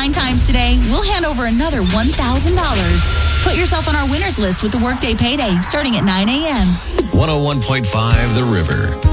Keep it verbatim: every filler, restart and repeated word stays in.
nine times today, we'll hand over another one thousand dollars. Put yourself on our winners list with the Workday Payday starting at nine a.m. one oh one point five The River.